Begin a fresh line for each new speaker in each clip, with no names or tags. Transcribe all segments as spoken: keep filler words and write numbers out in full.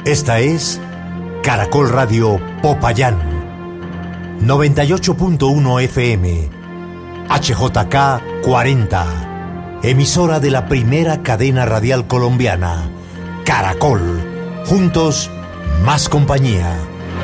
Esta es Caracol Radio Popayán, noventa y ocho punto uno F M, H J K cuarenta, emisora de la primera cadena radial colombiana, Caracol. Juntos, más compañía.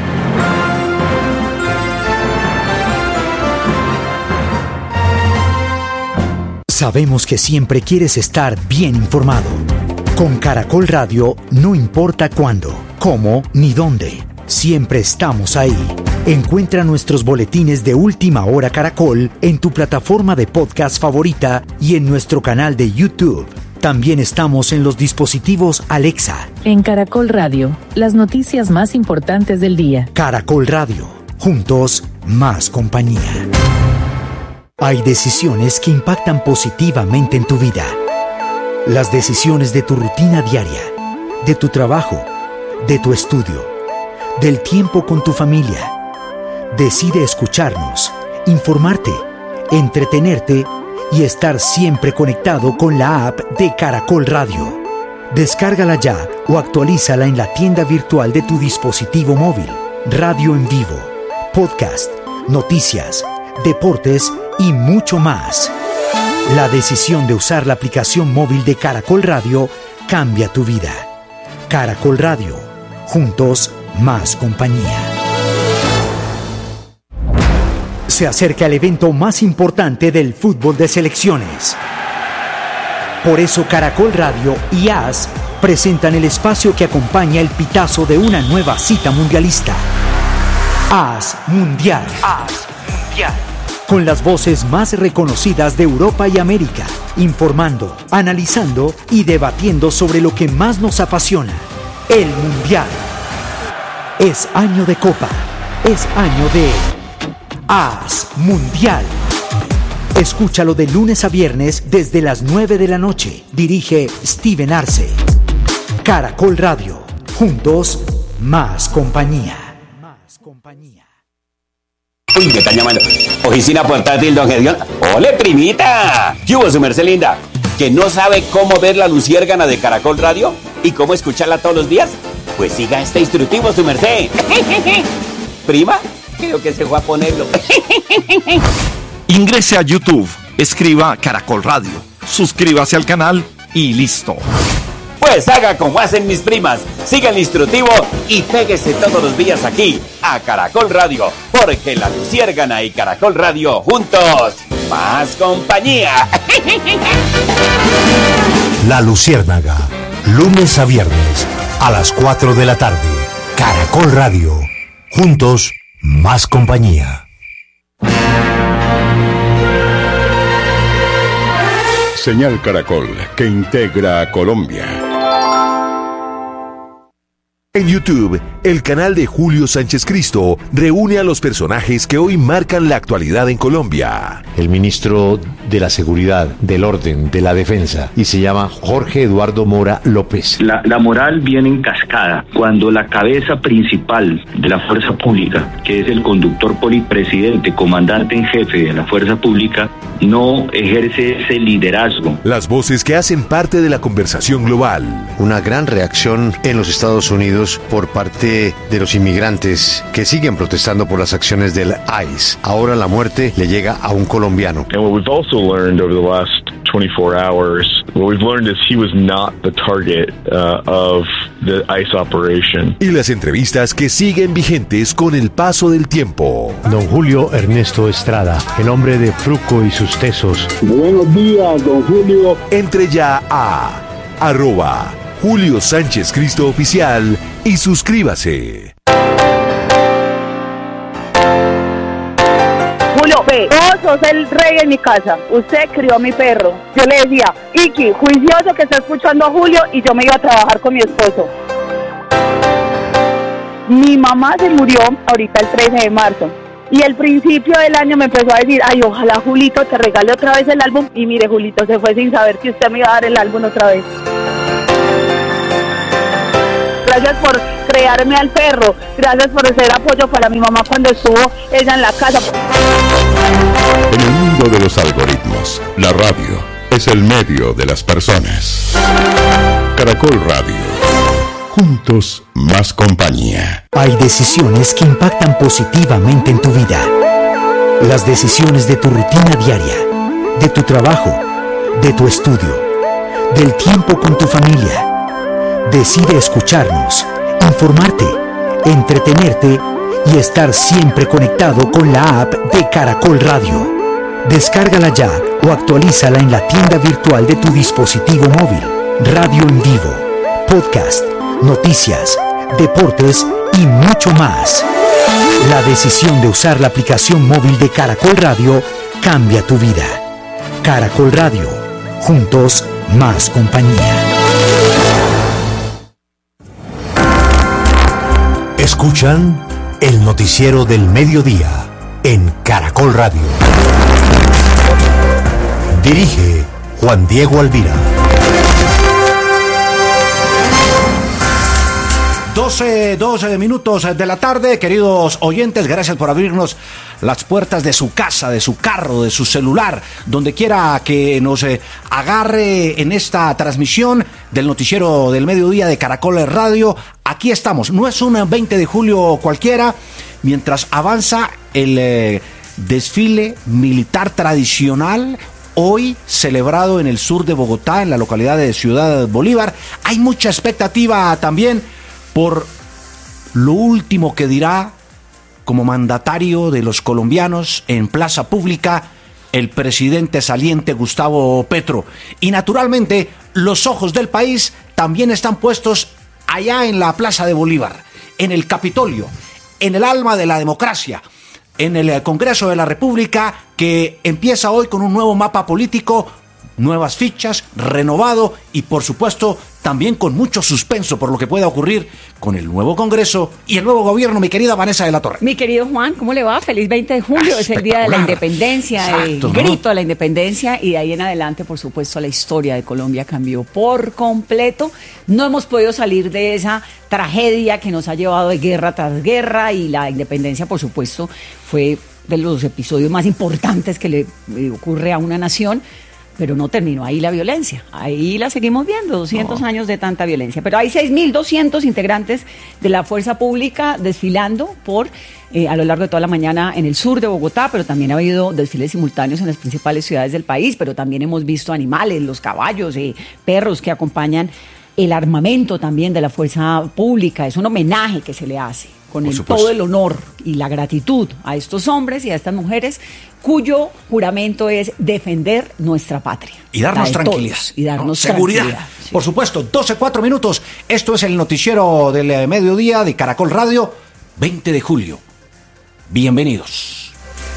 Sabemos que siempre quieres estar bien informado. Con Caracol Radio, no importa cuándo, cómo ni dónde, siempre estamos ahí. Encuentra nuestros boletines de Última Hora Caracol en tu plataforma de podcast favorita y en nuestro canal de YouTube. También estamos en los dispositivos Alexa.
En Caracol Radio, las noticias más importantes del día.
Caracol Radio, juntos, más compañía. Hay decisiones que impactan positivamente en tu vida. Las decisiones de tu rutina diaria, de tu trabajo, de tu estudio, del tiempo con tu familia. Decide escucharnos, informarte, entretenerte y estar siempre conectado con la app de Caracol Radio. Descárgala ya o actualízala en la tienda virtual de tu dispositivo móvil. Radio en vivo, podcast, noticias, deportes y mucho más. La decisión de usar la aplicación móvil de Caracol Radio cambia tu vida. Caracol Radio, juntos, más compañía. Se acerca el evento más importante del fútbol de selecciones. Por eso Caracol Radio y A S presentan el espacio que acompaña el pitazo de una nueva cita mundialista. A S Mundial. A S Mundial. Con las voces más reconocidas de Europa y América, informando, analizando y debatiendo sobre lo que más nos apasiona, el Mundial. Es año de Copa, es año de A S Mundial. Escúchalo de lunes a viernes desde las nueve de la noche. Dirige Steven Arce. Caracol Radio, juntos, más compañía. Más compañía.
Uy, me están llamando. Oficina portátil, don Gedeón. ¡Ole, primita! ¿Qué hubo, su merced linda? ¿Que no sabe cómo ver la luciérgana de Caracol Radio? ¿Y cómo escucharla todos los días? Pues siga este instructivo, su merced. ¿Prima? Creo que se fue a ponerlo.
Ingrese a YouTube, escriba Caracol Radio, suscríbase al canal y listo.
Pues haga como hacen mis primas, siga el instructivo y péguese todos los días aquí, a Caracol Radio, porque la luciérgana y Caracol Radio juntos, más compañía.
La Luciérnaga, lunes a viernes, a las cuatro de la tarde. Caracol Radio, juntos, más compañía.
Señal Caracol, que integra a Colombia.
En YouTube, el canal de Julio Sánchez Cristo reúne a los personajes que hoy marcan la actualidad en Colombia.
El ministro de la Seguridad, del Orden, de la Defensa, y se llama Jorge Eduardo Mora López.
La, la moral viene en cascada cuando la cabeza principal de la fuerza pública, que es el conductor polipresidente, comandante en jefe de la fuerza pública, no ejerce ese liderazgo.
Las voces que hacen parte de la conversación global.
Una gran reacción en los Estados Unidos por parte de los inmigrantes que siguen protestando por las acciones del I C E. Ahora la muerte le llega a un colombiano.
And what we've also learned over the last twenty-four hours, what we've learned is he was not the target uh, of the I C E operation.
Y las entrevistas que siguen vigentes con el paso del tiempo.
Don Julio Ernesto Estrada, el hombre de Fruco y sus tesos.
Buenos días, don Julio.
Entre ya a arroba Julio Sánchez Cristo Oficial y suscríbase.
Julio, ve, vos sos el rey en mi casa. Usted crió a mi perro. Yo le decía, Iki, juicioso que está escuchando a Julio, y yo me iba a trabajar con mi esposo. Mi mamá se murió ahorita el trece de marzo. Y al principio del año me empezó a decir, ay, ojalá Julito te regale otra vez el álbum. Y mire, Julito se fue sin saber que usted me iba a dar el álbum otra vez. Gracias por crearme al perro. Gracias por ser apoyo para mi mamá cuando estuvo ella en la casa.
En el mundo de los algoritmos, la radio es el medio de las personas. Caracol Radio, Juntos, más compañía.
Hay decisiones que impactan positivamente en tu vida. Las decisiones de tu rutina diaria, de tu trabajo, de tu estudio, del tiempo con tu familia. Decide escucharnos, informarte, entretenerte y estar siempre conectado con la app de Caracol Radio. Descárgala ya o actualízala en la tienda virtual de tu dispositivo móvil. Radio en vivo, podcast, noticias, deportes y mucho más. La decisión de usar la aplicación móvil de Caracol Radio cambia tu vida. Caracol Radio, juntos más compañía.
Escuchan el noticiero del mediodía en Caracol Radio. Dirige Juan Diego Alvira.
doce, doce minutos de la tarde, queridos oyentes, gracias por abrirnos las puertas de su casa, de su carro, de su celular, donde quiera que nos eh, agarre en esta transmisión del noticiero del mediodía de Caracol Radio. Aquí estamos, no es un veinte de julio cualquiera, mientras avanza el eh, desfile militar tradicional, hoy celebrado en el sur de Bogotá, en la localidad de Ciudad Bolívar. Hay mucha expectativa también por lo último que dirá como mandatario de los colombianos en plaza pública el presidente saliente Gustavo Petro. Y naturalmente los ojos del país también están puestos allá en la plaza de Bolívar, en el Capitolio, en el alma de la democracia, en el Congreso de la República, que empieza hoy con un nuevo mapa político, nuevas fichas, renovado y por supuesto también con mucho suspenso por lo que pueda ocurrir con el nuevo Congreso y el nuevo gobierno. Mi querida Vanessa de la Torre.
Mi querido Juan, ¿cómo le va? Feliz veinte de julio, es el día de la independencia, exacto, el grito ¿no? de la independencia, y de ahí en adelante, por supuesto, la historia de Colombia cambió por completo. No hemos podido salir de esa tragedia que nos ha llevado de guerra tras guerra, y la independencia, por supuesto, fue de los episodios más importantes que le eh, ocurre a una nación. Pero no terminó ahí la violencia, ahí la seguimos viendo, doscientos no. años de tanta violencia. Pero hay seis mil doscientos integrantes de la fuerza pública desfilando por eh, a lo largo de toda la mañana en el sur de Bogotá, pero también ha habido desfiles simultáneos en las principales ciudades del país, pero también hemos visto animales, los caballos, eh, perros que acompañan el armamento también de la fuerza pública. Es un homenaje que se le hace con el, todo el honor y la gratitud a estos hombres y a estas mujeres cuyo juramento es defender nuestra patria.
Y darnos tranquilidad.
Y darnos
¿no? seguridad.
Tranquilidad, sí.
Por supuesto, doce, cuatro minutos. Esto es el noticiero del mediodía de Caracol Radio, veinte de julio. Bienvenidos.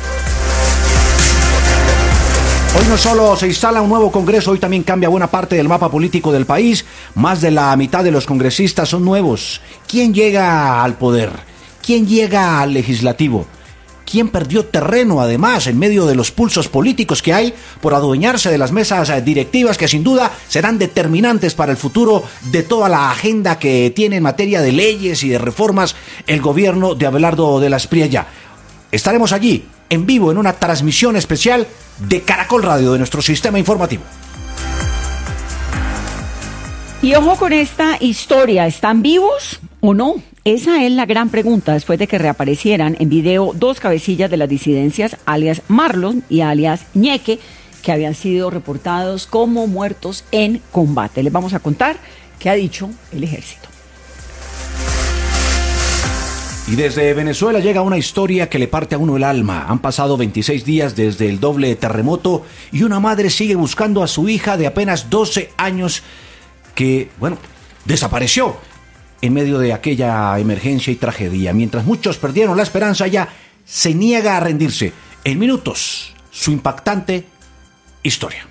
Hoy no solo se instala un nuevo Congreso, hoy también cambia buena parte del mapa político del país. Más de la mitad de los congresistas son nuevos. ¿Quién llega al poder? ¿Quién llega al legislativo? ¿Quién perdió terreno, además, en medio de los pulsos políticos que hay por adueñarse de las mesas directivas que sin duda serán determinantes para el futuro de toda la agenda que tiene en materia de leyes y de reformas el gobierno de Abelardo de la Espriella? Estaremos allí, en vivo, en una transmisión especial de Caracol Radio, de nuestro sistema informativo.
Y ojo con esta historia, ¿están vivos o no? Esa es la gran pregunta después de que reaparecieran en video dos cabecillas de las disidencias, alias Marlon y alias Ñeque, que habían sido reportados como muertos en combate. Les vamos a contar qué ha dicho el ejército.
Y desde Venezuela llega una historia que le parte a uno el alma. Han pasado veintiséis días desde el doble terremoto y una madre sigue buscando a su hija de apenas doce años que, bueno, desapareció en medio de aquella emergencia y tragedia. Mientras muchos perdieron la esperanza, ella se niega a rendirse. En minutos, su impactante historia.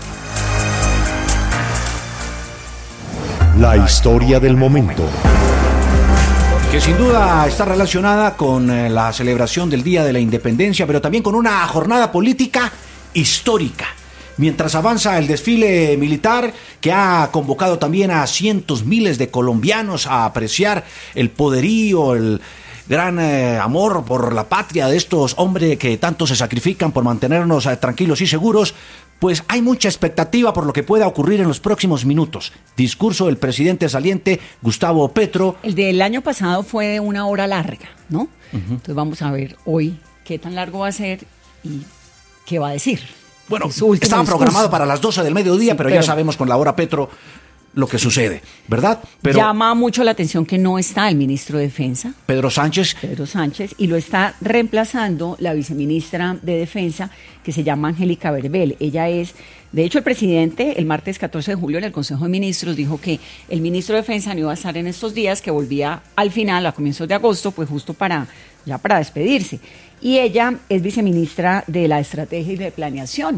La historia del momento.
Que sin duda está relacionada con eh, la celebración del Día de la Independencia, pero también con una jornada política histórica. Mientras avanza el desfile militar que ha convocado también a cientos miles de colombianos a apreciar el poderío, el gran eh, amor por la patria de estos hombres que tanto se sacrifican por mantenernos eh, tranquilos y seguros, pues hay mucha expectativa por lo que pueda ocurrir en los próximos minutos. Discurso del presidente saliente Gustavo Petro.
El del año pasado fue de una hora larga, ¿no? Uh-huh. Entonces vamos a ver hoy qué tan largo va a ser y qué va a decir.
Bueno, estaba discurso. programado para las doce del mediodía, sí, pero, pero ya sabemos con la hora Petro lo que sucede, ¿verdad? Pero
llama mucho la atención que no está el ministro de Defensa.
Pedro Sánchez.
Pedro Sánchez, y lo está reemplazando la viceministra de Defensa, que se llama Angélica Berbel. Ella es, de hecho, el presidente, el martes catorce de julio, en el Consejo de Ministros, dijo que el ministro de Defensa no iba a estar en estos días, que volvía al final, a comienzos de agosto, pues justo para, ya para despedirse. Y ella es viceministra de la Estrategia y de Planeación.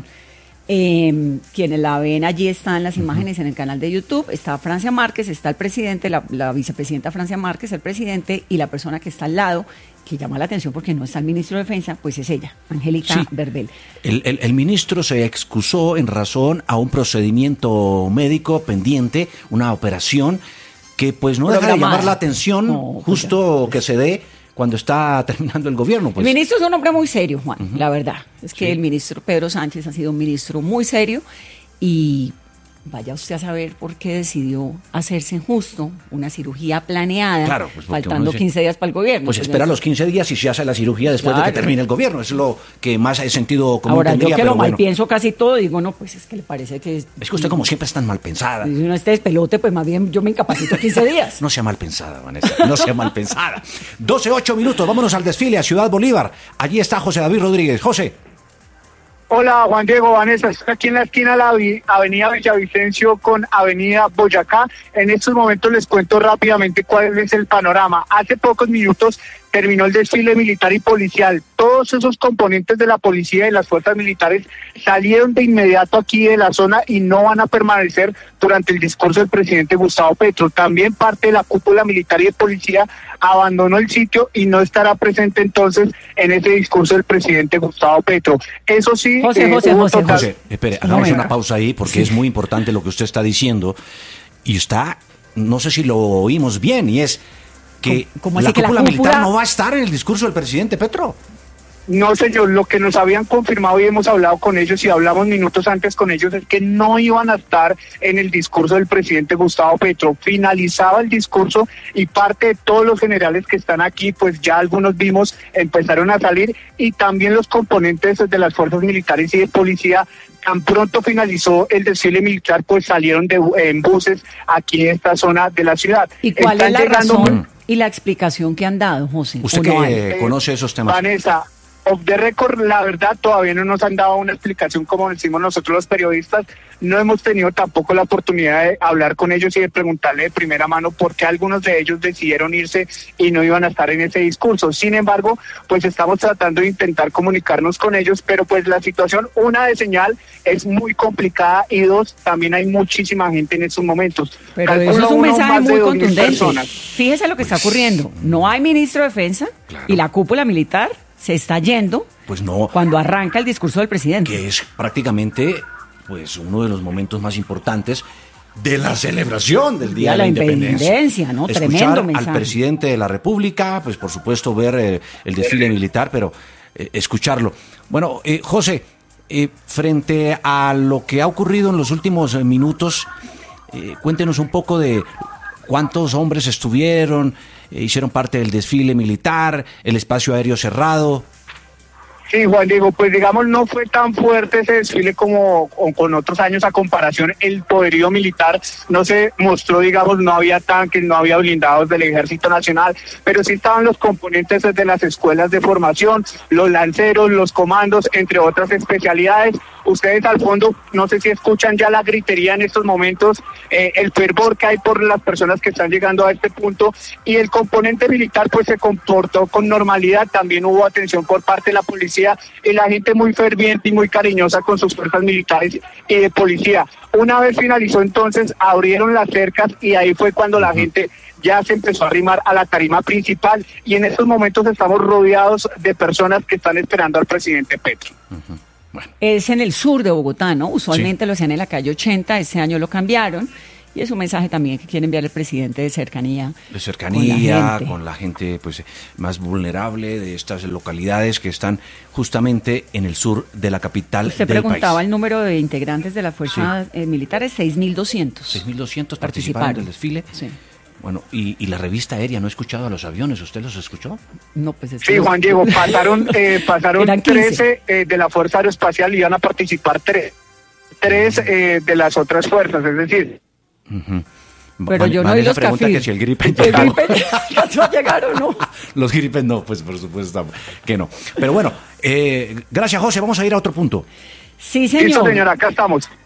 Eh, quienes la ven allí están las imágenes uh-huh. en el canal de YouTube. Está Francia Márquez, está el presidente, la, la vicepresidenta Francia Márquez, el presidente, y la persona que está al lado, que llama la atención porque no está el ministro de Defensa, pues es ella, Angélica sí. Berbel.
El, el, el ministro se excusó en razón a un procedimiento médico pendiente, una operación que pues no deja de llamar la atención, no, justo que se dé cuando está terminando el gobierno. Pues.
El ministro es un hombre muy serio, Juan, uh-huh. la verdad. Es que sí. el ministro Pedro Sánchez ha sido un ministro muy serio y vaya usted a saber por qué decidió hacerse justo una cirugía planeada, claro, pues faltando dice, quince días para el gobierno.
Pues, pues espera los quince días y se hace la cirugía después claro. de que termine el gobierno. Eso es lo que más he sentido común.
Ahora,
tendría,
yo que lo
bueno.
mal pienso casi todo, digo, no, pues es que le parece que... Es,
es que usted como siempre es tan mal pensada.
Si no esté despelote, pues más bien yo me incapacito quince días.
No sea mal pensada, Vanessa, no sea mal pensada. doce, ocho minutos, vámonos al desfile a Ciudad Bolívar. Allí está José David Rodríguez. José.
Hola, Juan Diego, Vanessa, estoy aquí en la esquina de la avenida Villavicencio con avenida Boyacá. En estos momentos les cuento rápidamente cuál es el panorama. Hace pocos minutos terminó el desfile militar y policial. Todos esos componentes de la policía y las fuerzas militares salieron de inmediato aquí de la zona y no van a permanecer durante el discurso del presidente Gustavo Petro. También parte de la cúpula militar y de policía abandonó el sitio y no estará presente entonces en ese discurso del presidente Gustavo Petro. Eso sí...
José, eh, José, José,
total... José, espere, hagamos no, una pausa ahí porque sí. es muy importante lo que usted está diciendo y está, no sé si lo oímos bien, y es que
¿Cómo
la
así
cúpula
que la
militar no va a estar en el discurso del presidente Petro.
No, señor, lo que nos habían confirmado y hemos hablado con ellos y hablamos minutos antes con ellos es que no iban a estar en el discurso del presidente Gustavo Petro. Finalizaba el discurso y parte de todos los generales que están aquí, pues ya algunos vimos, empezaron a salir, y también los componentes de las fuerzas militares y de policía. Tan pronto finalizó el desfile militar, pues salieron de, en buses aquí en esta zona de la ciudad.
¿Y cuál Están es la llegando... razón y la explicación que han dado, José?
Usted que no conoce esos temas.
Vanessa, off the record, la verdad, todavía no nos han dado una explicación como decimos nosotros los periodistas. No hemos tenido tampoco la oportunidad de hablar con ellos y de preguntarle de primera mano por qué algunos de ellos decidieron irse y no iban a estar en ese discurso. Sin embargo, pues estamos tratando de intentar comunicarnos con ellos, pero pues la situación, una de señal, es muy complicada, y dos, también hay muchísima gente en estos momentos.
Pero Calculo eso es un mensaje muy contundente. Fíjese lo que pues, está ocurriendo. No hay ministro de Defensa, claro, y la cúpula militar se está yendo
pues no,
cuando arranca el discurso del presidente.
Que es prácticamente pues uno de los momentos más importantes de la celebración del Día de la, la Independencia.
independencia, ¿no?
Escuchar
Tremendo mensaje.
al presidente de la República, pues por supuesto ver eh, el desfile militar, pero eh, escucharlo. Bueno, eh, José, eh, frente a lo que ha ocurrido en los últimos eh, minutos, eh, cuéntenos un poco de cuántos hombres estuvieron, eh, hicieron parte del desfile militar, el espacio aéreo cerrado.
Sí, Juan Diego, pues digamos no fue tan fuerte ese desfile como con otros años a comparación. El poderío militar no se mostró, digamos, no había tanques, no había blindados del Ejército Nacional, pero sí estaban los componentes de las escuelas de formación, los lanceros, los comandos, entre otras especialidades. Ustedes al fondo, no sé si escuchan ya la gritería en estos momentos, eh, el fervor que hay por las personas que están llegando a este punto, y el componente militar pues se comportó con normalidad. También hubo atención por parte de la policía y la gente muy ferviente y muy cariñosa con sus fuerzas militares y de policía. Una vez finalizó entonces, abrieron las cercas y ahí fue cuando la gente ya se empezó a arrimar a la tarima principal, y en estos momentos estamos rodeados de personas que están esperando al presidente Petro.
Uh-huh. Bueno. Es en el sur de Bogotá, ¿no? Usualmente sí. lo hacían en la calle ochenta, este año lo cambiaron, Y es un mensaje también que quiere enviar el presidente de cercanía.
De cercanía,
con la gente,
con la gente pues más vulnerable de estas localidades que están justamente en el sur de la capital
Usted
del
preguntaba
país.
el número de integrantes de las fuerzas sí. eh, militares, seis mil doscientos.
seis mil doscientos participaron del desfile.
Sí.
Bueno, y, y la revista aérea, no he escuchado a los aviones, ¿usted los escuchó?
No, pues es
Sí, Juan Diego, pasaron, eh, pasaron trece eh, de la Fuerza Aeroespacial y iban a participar tres, tres eh, de las otras fuerzas, es decir...
Uh-huh.
Pero vale, yo no vi los
pregunta que si el Gripen
¿El Gripen alcanzó a llegar o no?
Los Gripen no, pues por supuesto que no. Pero bueno, eh, gracias José, vamos a ir a otro punto.
Sí, señor.
Listo, señora, acá estamos.